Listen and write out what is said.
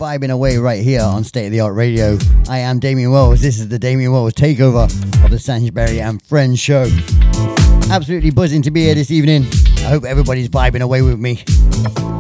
vibing away right here on State of the Art Radio. I am Damien Wells. This is the Damien Wells takeover of the Sanchberry and Friends show. Absolutely buzzing to be here this evening. I hope everybody's vibing away with me.